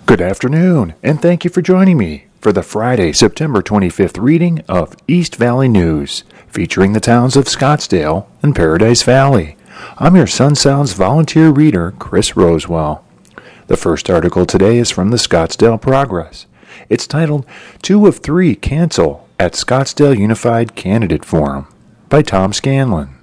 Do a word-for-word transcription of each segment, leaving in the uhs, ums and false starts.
Good afternoon, and thank you for joining me for the Friday, September twenty-fifth reading of East Valley News, featuring the towns of Scottsdale and Paradise Valley. I'm your Sun Sounds volunteer reader, Chris Rosewell. The first article today is from the Scottsdale Progress. It's titled, Two of Three Cancel at Scottsdale Unified Candidate Forum by Tom Scanlon.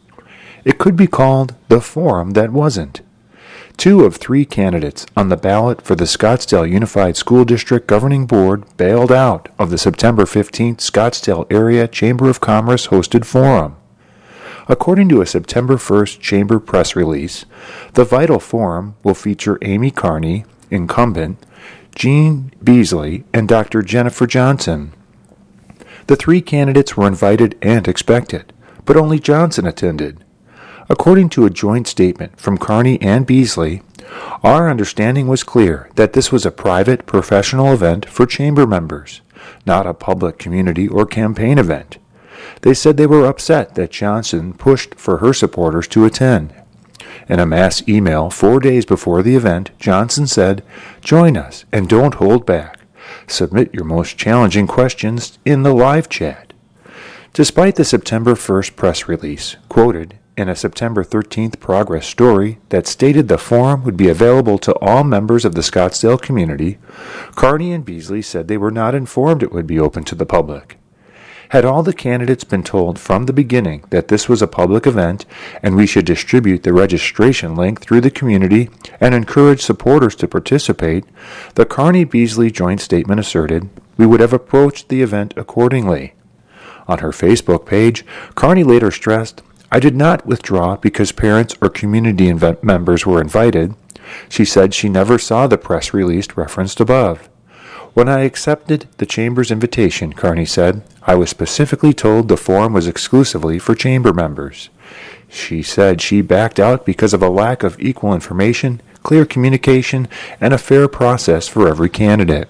It could be called the forum that wasn't. Two of three candidates on the ballot for the Scottsdale Unified School District Governing Board bailed out of the September fifteenth Scottsdale Area Chamber of Commerce hosted forum. According to a September first Chamber press release, the Vital Forum will feature Amy Carney, incumbent, Jean Beasley, and Doctor Jennifer Johnson. The three candidates were invited and expected, but only Johnson attended. According to a joint statement from Carney and Beasley, our understanding was clear that this was a private, professional event for chamber members, not a public community or campaign event. They said they were upset that Johnson pushed for her supporters to attend. In a mass email four days before the event, Johnson said, "Join us and don't hold back. Submit your most challenging questions in the live chat." Despite the September first press release, quoted in a September thirteenth Progress story that stated the forum would be available to all members of the Scottsdale community, Carney and Beasley said they were not informed it would be open to the public. Had all the candidates been told from the beginning that this was a public event and we should distribute the registration link through the community and encourage supporters to participate, the Carney-Beasley joint statement asserted, we would have approached the event accordingly. On her Facebook page, Carney later stressed, I did not withdraw because parents or community inv- members were invited. She said she never saw the press release referenced above. When I accepted the Chamber's invitation, Carney said, I was specifically told the forum was exclusively for Chamber members. She said she backed out because of a lack of equal information, clear communication, and a fair process for every candidate.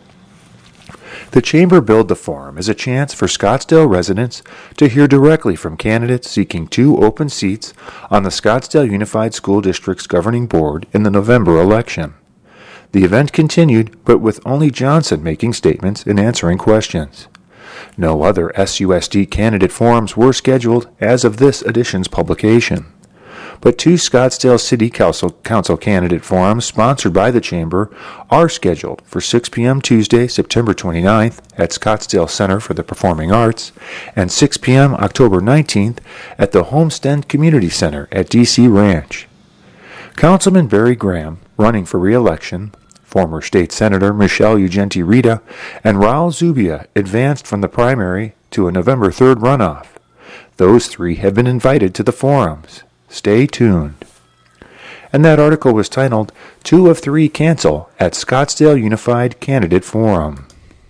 The Chamber billed the forum as a chance for Scottsdale residents to hear directly from candidates seeking two open seats on the Scottsdale Unified School District's governing board in the November election. The event continued, but with only Johnson making statements and answering questions. No other S U S D candidate forums were scheduled as of this edition's publication. But two Scottsdale City Council, Council candidate forums sponsored by the Chamber are scheduled for six p.m. Tuesday, September twenty-ninth at Scottsdale Center for the Performing Arts and six p.m. October nineteenth at the Homestead Community Center at D C Ranch. Councilman Barry Graham, running for re-election, former State Senator Michelle Ugenti Rita, and Raul Zubia advanced from the primary to a November third runoff. Those three have been invited to the forums. Stay tuned. And that article was titled, Two of Three Cancel at Scottsdale Unified Candidate Forum.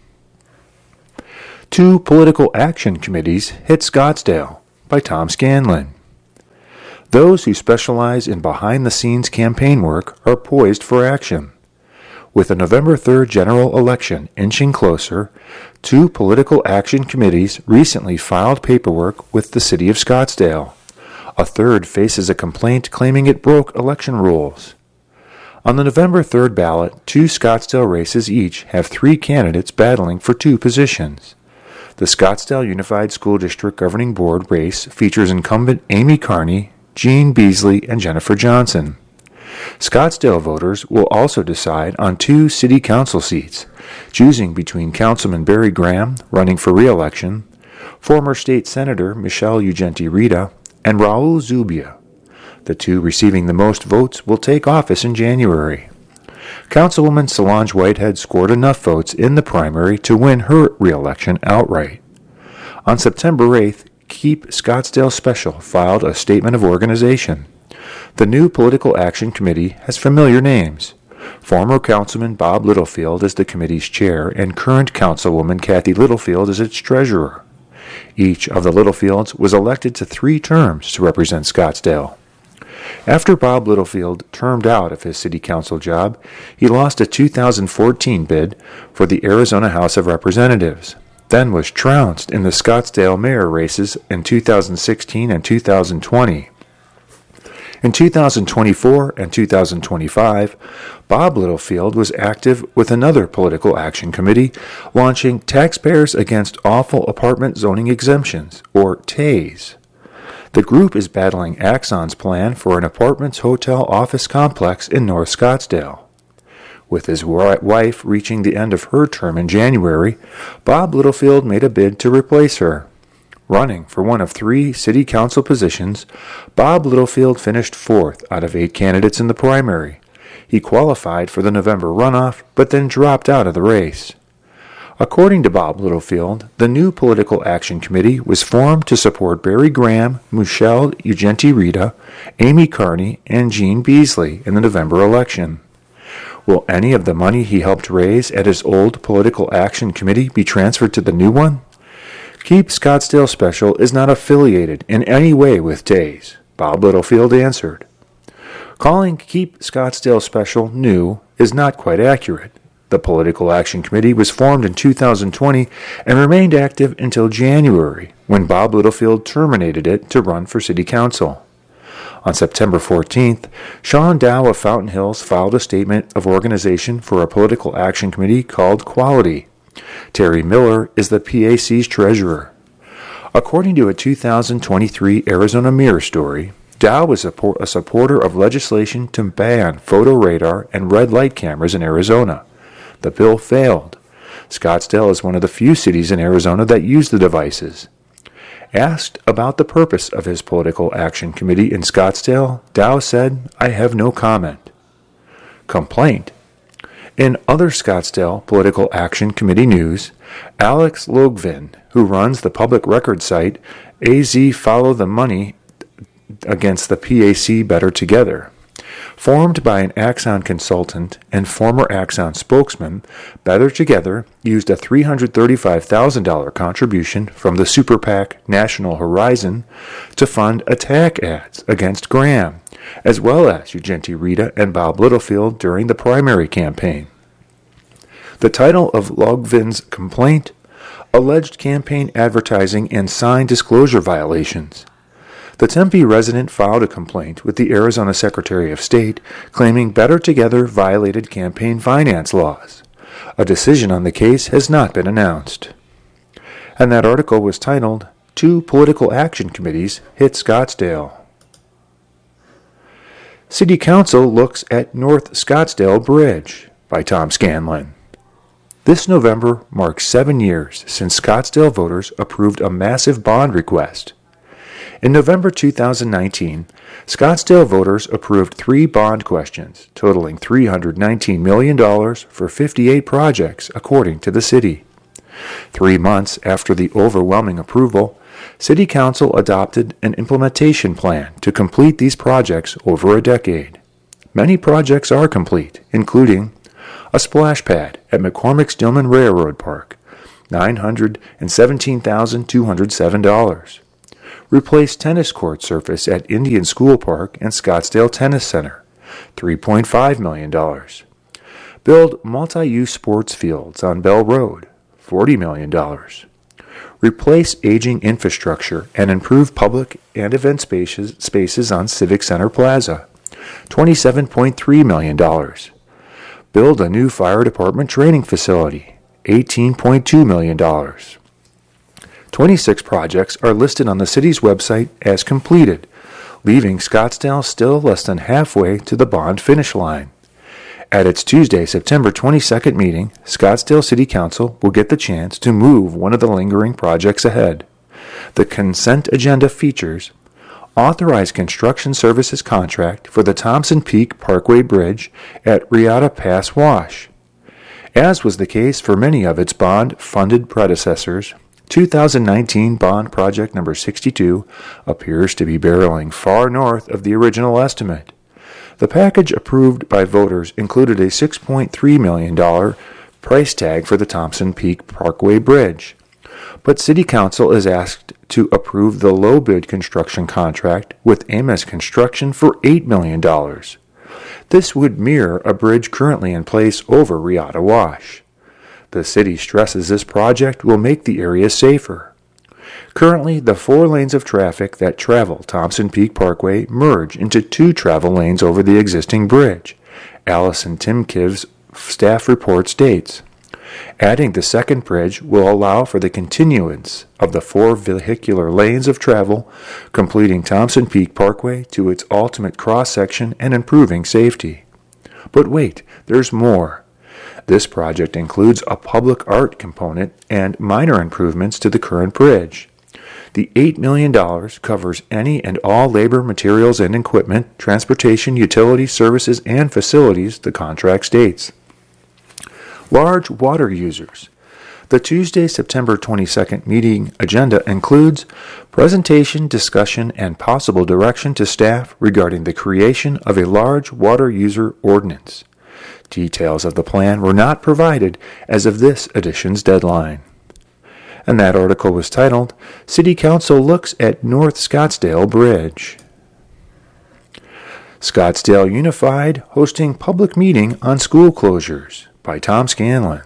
Two political action committees hit Scottsdale by Tom Scanlon. Those who specialize in behind-the-scenes campaign work are poised for action. With the November third general election inching closer, two political action committees recently filed paperwork with the city of Scottsdale. A third faces a complaint claiming it broke election rules. On the November third ballot, two Scottsdale races each have three candidates battling for two positions. The Scottsdale Unified School District Governing Board race features incumbent Amy Carney, Jean Beasley, and Jennifer Johnson. Scottsdale voters will also decide on two city council seats, choosing between Councilman Barry Graham, running for re-election, former state senator Michelle Ugenti Rita, and Raul Zubia. The two receiving the most votes will take office in January. Councilwoman Solange Whitehead scored enough votes in the primary to win her re-election outright. On September eighth, Keep Scottsdale Special filed a statement of organization. The new Political Action Committee has familiar names. Former Councilman Bob Littlefield is the committee's chair, and current Councilwoman Kathy Littlefield is its treasurer. Each of the Littlefields was elected to three terms to represent Scottsdale. After Bob Littlefield termed out of his city council job, he lost a two thousand fourteen bid for the Arizona House of Representatives, then was trounced in the Scottsdale mayor races in two thousand sixteen and two thousand twenty. In two thousand twenty-four and two thousand twenty-five, Bob Littlefield was active with another political action committee launching Taxpayers Against Awful Apartment Zoning Exemptions, or TAZE. The group is battling Axon's plan for an apartments hotel office complex in North Scottsdale. With his wife reaching the end of her term in January, Bob Littlefield made a bid to replace her. Running for one of three city council positions, Bob Littlefield finished fourth out of eight candidates in the primary. He qualified for the November runoff, but then dropped out of the race. According to Bob Littlefield, the new Political Action Committee was formed to support Barry Graham, Michelle Ugenti-Rita, Amy Carney, and Gene Beasley in the November election. Will any of the money he helped raise at his old Political Action Committee be transferred to the new one? Keep Scottsdale Special is not affiliated in any way with TAZE, Bob Littlefield answered. Calling Keep Scottsdale Special new is not quite accurate. The Political Action Committee was formed in two thousand twenty and remained active until January, when Bob Littlefield terminated it to run for City Council. On September fourteenth, Sean Dow of Fountain Hills filed a statement of organization for a Political Action Committee called Quality. Terry Miller is the P A C's treasurer. According to a two thousand twenty-three Arizona Mirror story, Dow was a, por- a supporter of legislation to ban photo radar and red light cameras in Arizona. The bill failed. Scottsdale is one of the few cities in Arizona that use the devices. Asked about the purpose of his Political Action Committee in Scottsdale, Dow said, "I have no comment." Complaint. In other Scottsdale Political Action Committee news, Alex Logvin, who runs the public record site A Z Follow the Money against the P A C Better Together, formed by an Axon consultant and former Axon spokesman, Better Together used a three hundred thirty-five thousand dollars contribution from the Super PAC National Horizon to fund attack ads against Graham, as well as Ugenti-Rita and Bob Littlefield during the primary campaign. The title of Logvin's complaint: Alleged Campaign Advertising and Sign Disclosure Violations. The Tempe resident filed a complaint with the Arizona Secretary of State claiming Better Together violated campaign finance laws. A decision on the case has not been announced. And that article was titled, Two Political Action Committees Hit Scottsdale. City Council Looks at North Scottsdale Bridge by Tom Scanlon. This November marks seven years since Scottsdale voters approved a massive bond request. In November two thousand nineteen, Scottsdale voters approved three bond questions totaling three hundred nineteen million dollars for fifty-eight projects, according to the city. Three months after the overwhelming approval, City Council adopted an implementation plan to complete these projects over a decade. Many projects are complete, including a splash pad at McCormick-Stillman Railroad Park, nine hundred seventeen thousand two hundred seven dollars. Replace tennis court surface at Indian School Park and Scottsdale Tennis Center, three point five million dollars. Build multi-use sports fields on Bell Road, forty million dollars. Replace aging infrastructure and improve public and event spaces, spaces on Civic Center Plaza, twenty-seven point three million dollars. Build a new fire department training facility, eighteen point two million dollars. twenty-six projects are listed on the city's website as completed, leaving Scottsdale still less than halfway to the bond finish line. At its Tuesday, September twenty-second meeting, Scottsdale City Council will get the chance to move one of the lingering projects ahead. The consent agenda features authorized construction services contract for the Thompson Peak Parkway Bridge at Riata Pass Wash. As was the case for many of its bond-funded predecessors, two thousand nineteen bond project number sixty-two appears to be barreling far north of the original estimate. The package approved by voters included a six point three million dollars price tag for the Thompson Peak Parkway Bridge, but City Council is asked to approve the low-bid construction contract with Amos Construction for eight million dollars. This would mirror a bridge currently in place over Riata Wash. The city stresses this project will make the area safer. Currently, the four lanes of traffic that travel Thompson Peak Parkway merge into two travel lanes over the existing bridge, Allison Timkiv's staff report states. Adding the second bridge will allow for the continuance of the four vehicular lanes of travel, completing Thompson Peak Parkway to its ultimate cross-section and improving safety. But wait, there's more. This project includes a public art component and minor improvements to the current bridge. The eight million dollars covers any and all labor, materials, and equipment, transportation, utilities, services, and facilities, the contract states. Large water users. The Tuesday, September twenty-second meeting agenda includes presentation, discussion, and possible direction to staff regarding the creation of a large water user ordinance. Details of the plan were not provided as of this edition's deadline. And that article was titled, City Council Looks at North Scottsdale Bridge. Scottsdale Unified hosting public meeting on school closures by Tom Scanlon.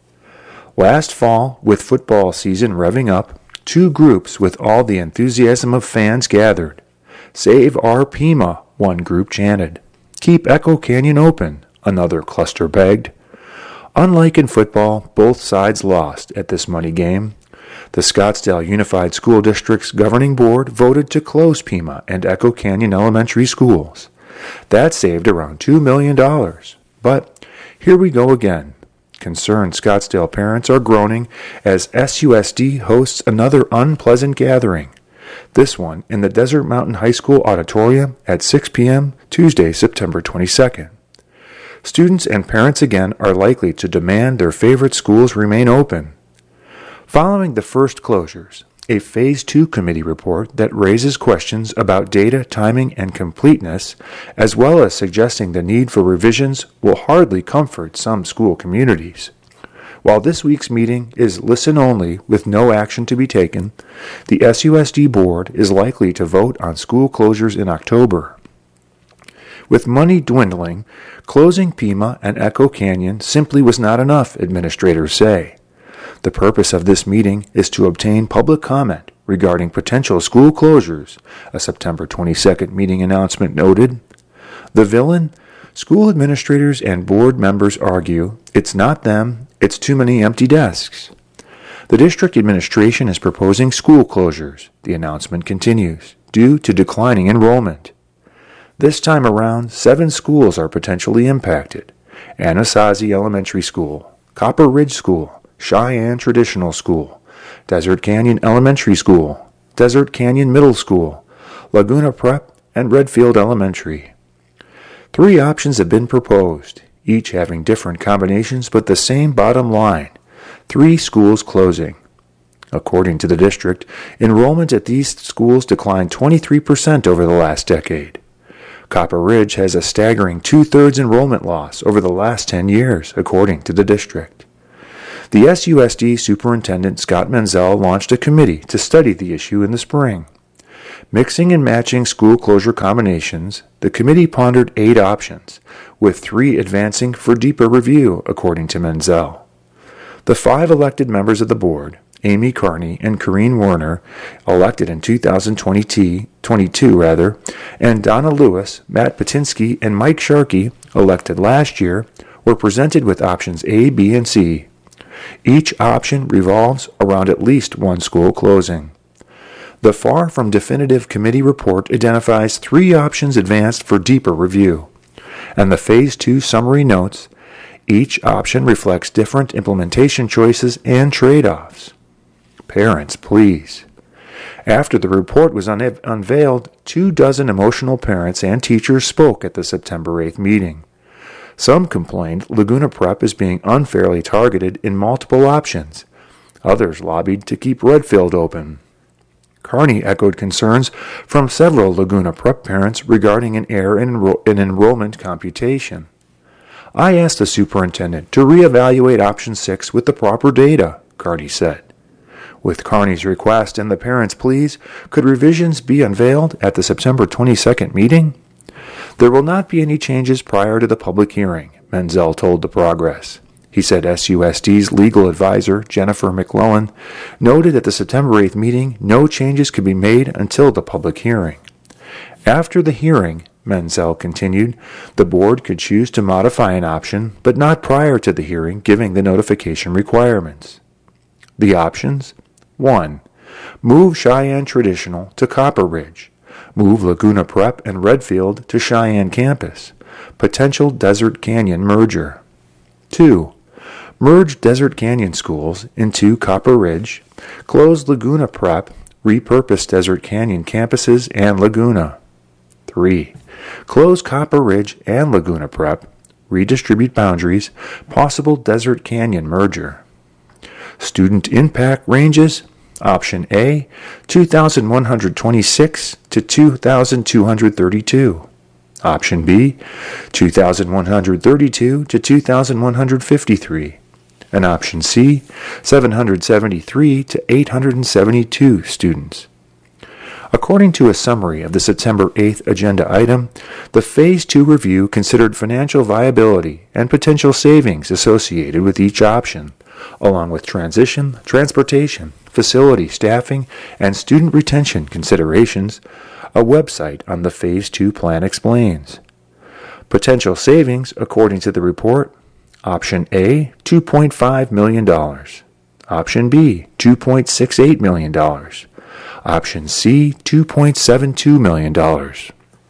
Last fall, with football season revving up, two groups with all the enthusiasm of fans gathered. Save our Pima, one group chanted. Keep Echo Canyon open, another cluster begged. Unlike in football, both sides lost at this money game. The Scottsdale Unified School District's governing board voted to close Pima and Echo Canyon elementary schools. That saved around two million dollars. But here we go again. Concerned Scottsdale parents are groaning as S U S D hosts another unpleasant gathering. This one in the Desert Mountain High School auditorium at six p.m. Tuesday, September twenty-second. Students and parents again are likely to demand their favorite schools remain open. Following the first closures, a Phase two committee report that raises questions about data, timing, and completeness, as well as suggesting the need for revisions, will hardly comfort some school communities. While this week's meeting is listen only with no action to be taken, the S U S D board is likely to vote on school closures in October. With money dwindling, closing Pima and Echo Canyon simply was not enough, administrators say. The purpose of this meeting is to obtain public comment regarding potential school closures, a September twenty-second meeting announcement noted. The villain? School administrators and board members argue it's not them, it's too many empty desks. The district administration is proposing school closures, the announcement continues, due to declining enrollment. This time around, seven schools are potentially impacted. Anasazi Elementary School, Copper Ridge School, Cheyenne Traditional School, Desert Canyon Elementary School, Desert Canyon Middle School, Laguna Prep, and Redfield Elementary. Three options have been proposed, each having different combinations but the same bottom line, three schools closing. According to the district, enrollment at these schools declined twenty-three percent over the last decade. Copper Ridge has a staggering two-thirds enrollment loss over the last ten years, according to the district. The S U S D Superintendent Scott Menzel launched a committee to study the issue in the spring. Mixing and matching school closure combinations, the committee pondered eight options, with three advancing for deeper review, according to Menzel. The five elected members of the board, Amy Carney and Corrine Werner, elected in two thousand twenty-two, rather, and Donna Lewis, Matt Patinsky, and Mike Sharkey, elected last year, were presented with options A, B, and C. Each option revolves around at least one school closing. The far from definitive committee report identifies three options advanced for deeper review, and the Phase two summary notes each option reflects different implementation choices and trade-offs. Parents, please. After the report was un- unveiled, two dozen emotional parents and teachers spoke at the September eighth meeting. Some complained Laguna Prep is being unfairly targeted in multiple options. Others lobbied to keep Redfield open. Carney echoed concerns from several Laguna Prep parents regarding an error in, enro- in enrollment computation. I asked the superintendent to reevaluate option six with the proper data, Carney said. With Carney's request and the parents' pleas, could revisions be unveiled at the September twenty-second meeting? There will not be any changes prior to the public hearing, Menzel told the Progress. He said S U S D's legal advisor, Jennifer McClellan, noted at the September eighth meeting no changes could be made until the public hearing. After the hearing, Menzel continued, the board could choose to modify an option, but not prior to the hearing, given the notification requirements. The options: one. Move Cheyenne Traditional to Copper Ridge. Move Laguna Prep and Redfield to Cheyenne Campus. Potential Desert Canyon merger. two. Merge Desert Canyon schools into Copper Ridge. Close Laguna Prep. Repurpose Desert Canyon campuses and Laguna. three. Close Copper Ridge and Laguna Prep. Redistribute boundaries. Possible Desert Canyon merger. Student impact ranges. Option A, two thousand one hundred twenty-six to two thousand two hundred thirty-two. Option B, two thousand one hundred thirty-two to two thousand one hundred fifty-three. And option C, seven hundred seventy-three to eight hundred seventy-two students. According to a summary of the September eighth agenda item, the Phase two review considered financial viability and potential savings associated with each option, along with transition, transportation, facility staffing, and student retention considerations, a website on the Phase two plan explains. Potential savings, according to the report: Option A, two point five million dollars. Option B, two point six eight million dollars. Option C, two point seven two million dollars.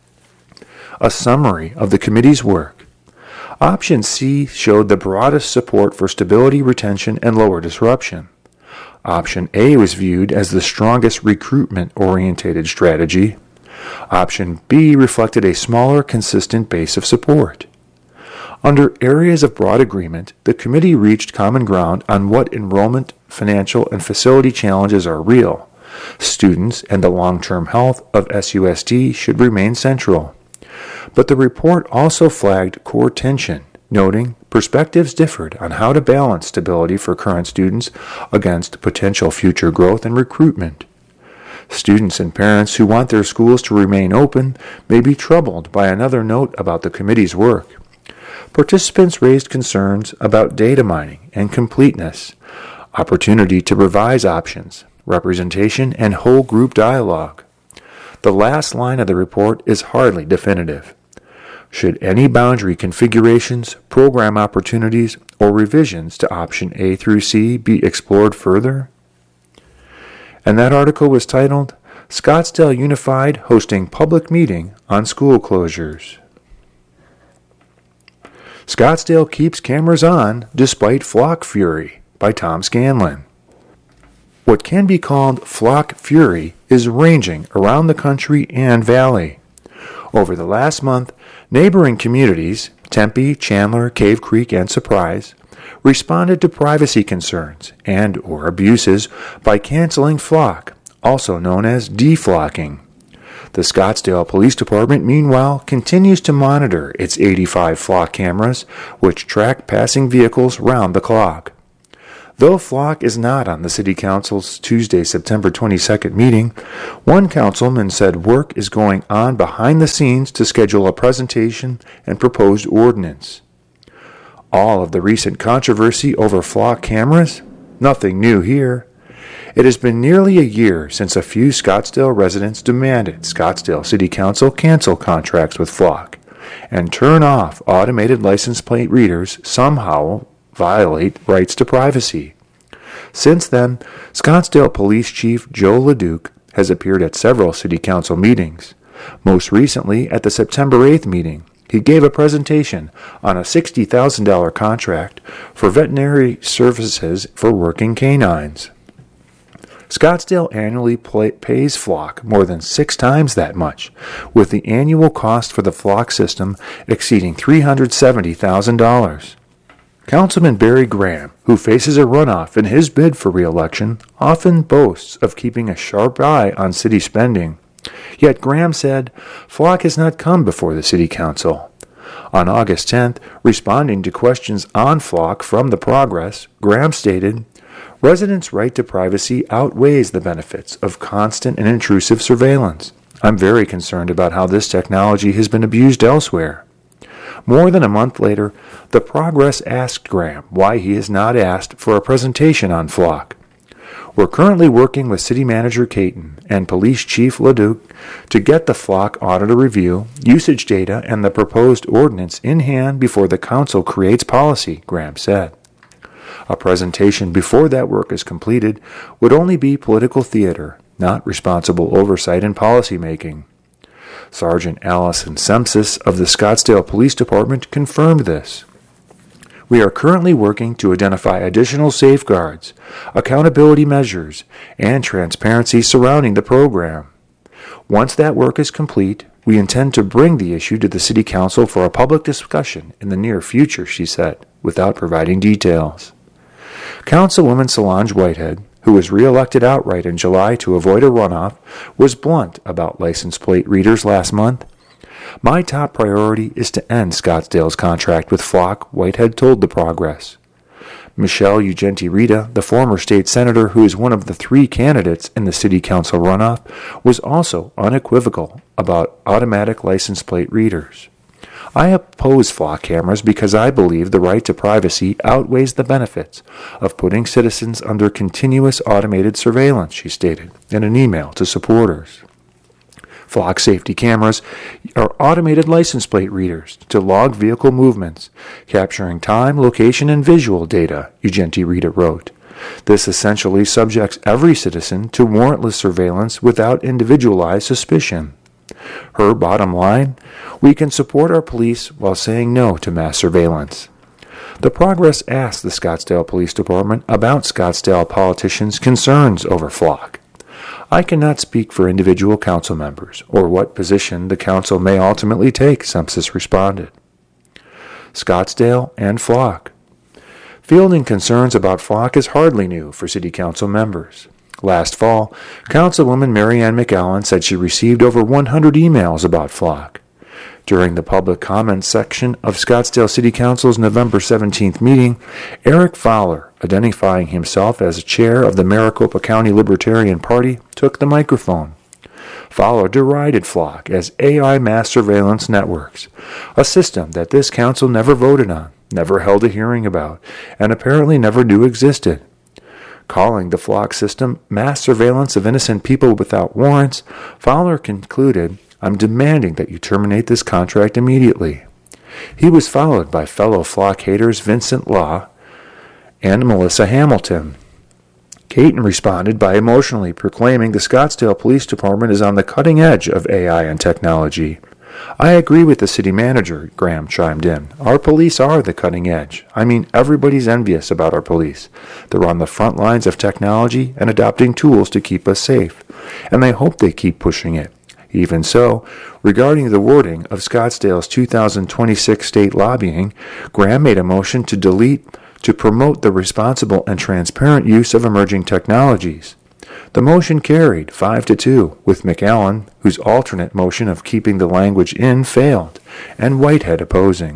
A summary of the committee's work. Option C showed the broadest support for stability, retention, and lower disruption. Option A was viewed as the strongest recruitment-oriented strategy. Option B reflected a smaller, consistent base of support. Under areas of broad agreement, the committee reached common ground on what enrollment, financial, and facility challenges are real. Students and the long-term health of S U S D should remain central. But the report also flagged core tension, noting perspectives differed on how to balance stability for current students against potential future growth and recruitment. Students and parents who want their schools to remain open may be troubled by another note about the committee's work. Participants raised concerns about data mining and completeness, opportunity to revise options, representation, and whole group dialogue. The last line of the report is hardly definitive. Should any boundary configurations, program opportunities, or revisions to option A through C be explored further? And that article was titled, Scottsdale Unified Hosting Public Meeting on School Closures. Scottsdale keeps cameras on despite flock fury, by Tom Scanlon. What can be called flock fury is ranging around the country and valley. Over the last month, neighboring communities, Tempe, Chandler, Cave Creek, and Surprise, responded to privacy concerns and or abuses by canceling flock, also known as deflocking. The Scottsdale Police Department, meanwhile, continues to monitor its eighty-five flock cameras, which track passing vehicles round the clock. Though flock is not on the City Council's Tuesday, September twenty-second meeting, one councilman said work is going on behind the scenes to schedule a presentation and proposed ordinance. All of the recent controversy over flock cameras? Nothing new here. It has been nearly a year since a few Scottsdale residents demanded Scottsdale City Council cancel contracts with flock and turn off automated license plate readers somehow violate rights to privacy. Since then, Scottsdale Police Chief Joe LeDuc has appeared at several City Council meetings. Most recently, at the September eighth meeting, he gave a presentation on a sixty thousand dollars contract for veterinary services for working canines. Scottsdale annually play, pays flock more than six times that much, with the annual cost for the flock system exceeding three hundred seventy thousand dollars. Councilman Barry Graham, who faces a runoff in his bid for re-election, often boasts of keeping a sharp eye on city spending. Yet Graham said, flock has not come before the City Council. On August tenth, responding to questions on flock from the Progress, Graham stated, residents' right to privacy outweighs the benefits of constant and intrusive surveillance. I'm very concerned about how this technology has been abused elsewhere. More than a month later, the Progress asked Graham why he has not asked for a presentation on Flock. We're currently working with City Manager Caton and Police Chief LeDuc to get the Flock auditor review, usage data, and the proposed ordinance in hand before the Council creates policy, Graham said. A presentation before that work is completed would only be political theater, not responsible oversight and policy making. Sergeant Allison Sempsis of the Scottsdale Police Department confirmed this. We are currently working to identify additional safeguards, accountability measures, and transparency surrounding the program. Once that work is complete, we intend to bring the issue to the City Council for a public discussion in the near future, she said, without providing details. Councilwoman Solange Whitehead, who was re-elected outright in July to avoid a runoff, was blunt about license plate readers last month. My top priority is to end Scottsdale's contract with Flock, Whitehead told the Progress. Michelle Ugenti-Rita, the former state senator who is one of the three candidates in the city council runoff, was also unequivocal about automatic license plate readers. I oppose Flock cameras because I believe the right to privacy outweighs the benefits of putting citizens under continuous automated surveillance, she stated in an email to supporters. Flock safety cameras are automated license plate readers to log vehicle movements, capturing time, location, and visual data, Ugenti-Rita wrote. This essentially subjects every citizen to warrantless surveillance without individualized suspicion. Her bottom line, we can support our police while saying no to mass surveillance. The Progress asked the Scottsdale Police Department about Scottsdale politicians' concerns over Flock. I cannot speak for individual council members or what position the council may ultimately take, Sempsis responded. Scottsdale and Flock. Fielding concerns about Flock is hardly new for city council members. Last fall, Councilwoman Mary Ann McAllen said she received over one hundred emails about Flock. During the public comments section of Scottsdale City Council's November seventeenth meeting, Eric Fowler, identifying himself as chair of the Maricopa County Libertarian Party, took the microphone. Fowler derided Flock as A I mass surveillance networks, a system that this council never voted on, never held a hearing about, and apparently never knew existed. Calling the Flock system mass surveillance of innocent people without warrants, Fowler concluded, I'm demanding that you terminate this contract immediately. He was followed by fellow Flock haters Vincent Law and Melissa Hamilton. Caton responded by emotionally proclaiming the Scottsdale Police Department is on the cutting edge of A I and technology. I agree with the city manager, Graham chimed in. Our police are the cutting edge. I mean, everybody's envious about our police. They're on the front lines of technology and adopting tools to keep us safe, and I hope they keep pushing it. Even so, regarding the wording of Scottsdale's two thousand twenty-six state lobbying, Graham made a motion to delete to promote the responsible and transparent use of emerging technologies. The motion carried five to two, with McAllen, whose alternate motion of keeping the language in failed, and Whitehead opposing.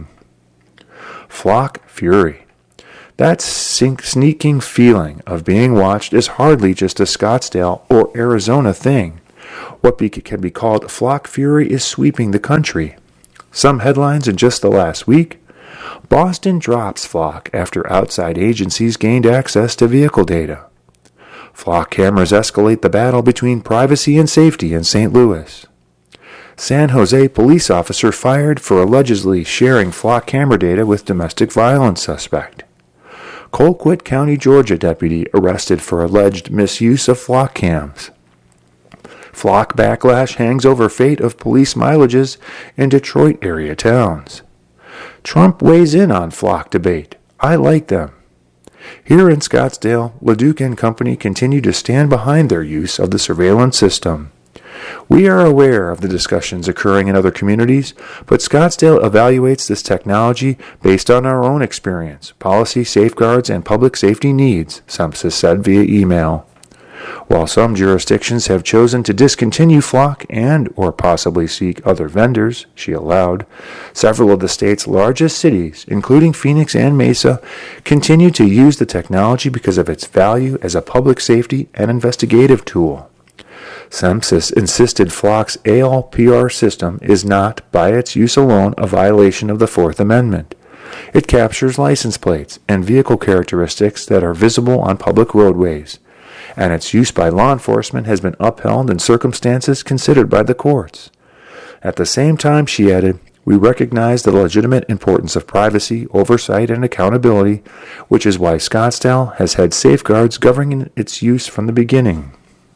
Flock fury. That sneaking feeling of being watched is hardly just a Scottsdale or Arizona thing. What be, can be called flock fury is sweeping the country. Some headlines in just the last week. Boston drops Flock after outside agencies gained access to vehicle data. Flock cameras escalate the battle between privacy and safety in Saint Louis. San Jose police officer fired for allegedly sharing Flock camera data with domestic violence suspect. Colquitt County, Georgia deputy arrested for alleged misuse of Flock cams. Flock backlash hangs over fate of police mileages in Detroit area towns. Trump weighs in on Flock debate. I like them. Here in Scottsdale, LeDuc and company continue to stand behind their use of the surveillance system. We are aware of the discussions occurring in other communities, but Scottsdale evaluates this technology based on our own experience, policy, safeguards, and public safety needs, Sempsis said via email. While some jurisdictions have chosen to discontinue Flock and or possibly seek other vendors, she allowed, several of the state's largest cities, including Phoenix and Mesa, continue to use the technology because of its value as a public safety and investigative tool. SEMSIS insisted Flock's A L P R system is not, by its use alone, a violation of the Fourth Amendment. It captures license plates and vehicle characteristics that are visible on public roadways, and its use by law enforcement has been upheld in circumstances considered by the courts. At the same time, she added, we recognize the legitimate importance of privacy, oversight, and accountability, which is why Scottsdale has had safeguards governing its use from the beginning.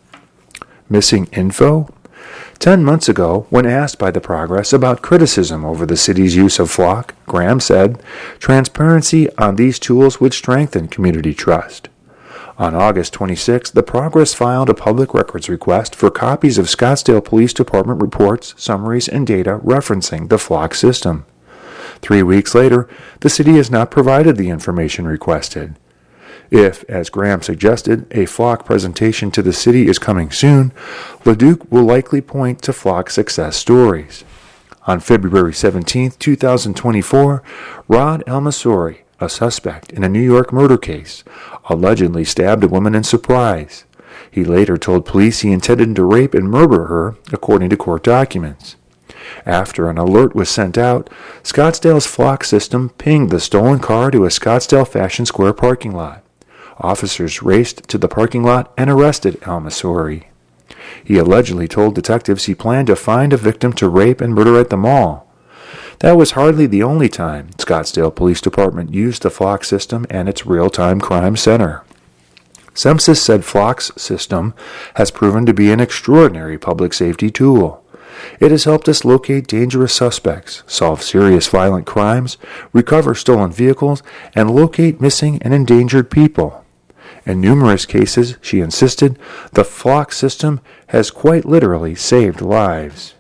Missing info? Ten months ago, when asked by The Progress about criticism over the city's use of Flock, Graham said, transparency on these tools would strengthen community trust. On August twenty-sixth, The Progress filed a public records request for copies of Scottsdale Police Department reports, summaries, and data referencing the Flock system. Three weeks later, the city has not provided the information requested. If, as Graham suggested, a Flock presentation to the city is coming soon, LeDuc will likely point to Flock success stories. On February seventeenth, twenty twenty-four, Rod Elmasori, a suspect in a New York murder case, allegedly stabbed a woman in Surprise. He later told police he intended to rape and murder her, according to court documents. After an alert was sent out, Scottsdale's Flock system pinged the stolen car to a Scottsdale Fashion Square parking lot. Officers raced to the parking lot and arrested Elmasori. He allegedly told detectives he planned to find a victim to rape and murder at the mall. That was hardly the only time Scottsdale Police Department used the Flock system and its real-time crime center. SEMSIS said Flock's system has proven to be an extraordinary public safety tool. It has helped us locate dangerous suspects, solve serious violent crimes, recover stolen vehicles, and locate missing and endangered people. In numerous cases, she insisted, the Flock system has quite literally saved lives.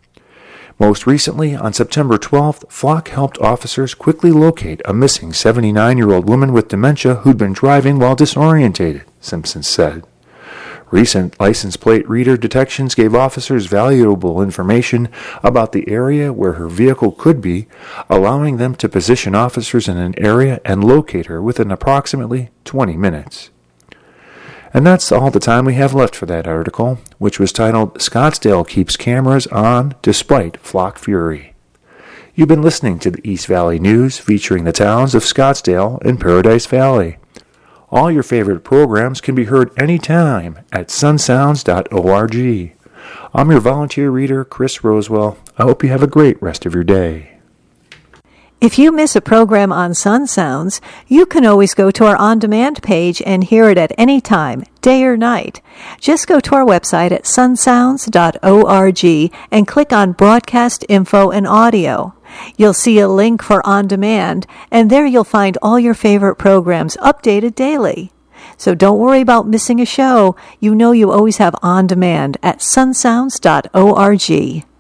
Most recently, on September twelfth, Flock helped officers quickly locate a missing seventy-nine-year-old woman with dementia who'd been driving while disorientated, Simpson said. Recent license plate reader detections gave officers valuable information about the area where her vehicle could be, allowing them to position officers in an area and locate her within approximately twenty minutes. And that's all the time we have left for that article, which was titled, Scottsdale Keeps Cameras On Despite Flock Fury. You've been listening to the East Valley News featuring the towns of Scottsdale and Paradise Valley. All your favorite programs can be heard anytime at sun sounds dot org. I'm your volunteer reader, Chris Rosewell. I hope you have a great rest of your day. If you miss a program on Sun Sounds, you can always go to our on-demand page and hear it at any time, day or night. Just go to our website at sun sounds dot org and click on Broadcast Info and Audio. You'll see a link for On Demand, and there you'll find all your favorite programs updated daily. So don't worry about missing a show. You know you always have On Demand at sun sounds dot org.